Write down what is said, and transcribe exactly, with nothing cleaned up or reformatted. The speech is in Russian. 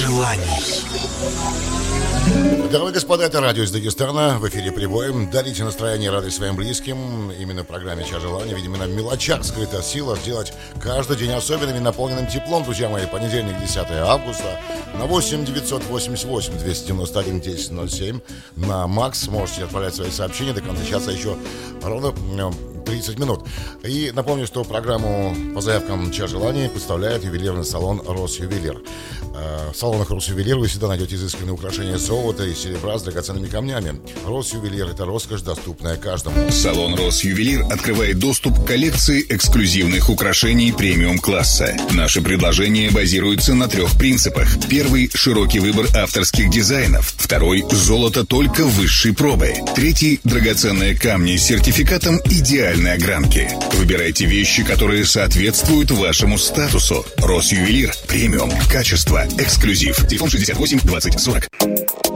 желаний. Дорогие господа, это радио из Дагестана. В эфире прибой. Дарите настроение и радость своим близким. Именно в программе «Час желаний». Видимо, на мелочах скрыта сила сделать каждый день особенным и наполненным теплом. Друзья мои, понедельник, десятое августа. На восемь девятьсот восемьдесят восемь двести девяносто один десять ноль семь. На Макс можете отправлять свои сообщения. До конца часа еще ровно тридцать минут. И напомню, что программу по заявкам «Час желаний» представляет ювелирный салон «Росювелир». В салонах «Росювелир» вы всегда найдете изысканные украшения из золота и серебра с драгоценными камнями. «Росювелир» — это роскошь, доступная каждому. Салон «Росювелир» открывает доступ к коллекции эксклюзивных украшений премиум-класса. Наши предложения базируются на трех принципах. Первый – широкий выбор авторских дизайнов. Второй – золото только высшей пробы. Третий – драгоценные камни с сертификатом идеальной огранки. Выбирайте вещи, которые соответствуют вашему статусу. «Росювелир» – премиум, качество, эксклюзив. Телефон шестьдесят восемь двадцать сорок.